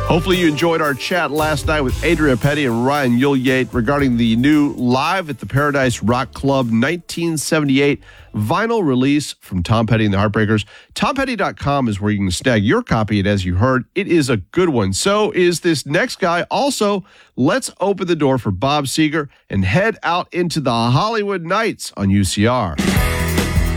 Hopefully you enjoyed our chat last night with Adria Petty and Ryan Yulyate regarding the new Live at the Paradise Rock Club 1978 vinyl release from Tom Petty and the Heartbreakers. TomPetty.com is where you can snag your copy, and as you heard, it is a good one. So is this next guy. Also, let's open the door for Bob Seger and head out into the Hollywood Nights on UCR.